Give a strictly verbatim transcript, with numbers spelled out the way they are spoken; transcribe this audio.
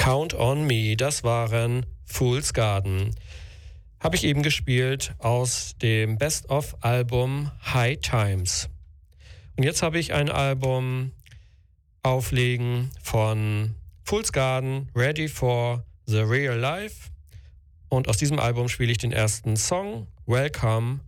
Count on Me, das waren Fool's Garden. Habe ich eben gespielt aus dem Best-of-Album High Times. Und jetzt habe ich ein Album auflegen von Fool's Garden, Ready for the Real Life. Und aus diesem Album spiele ich den ersten Song, Welcome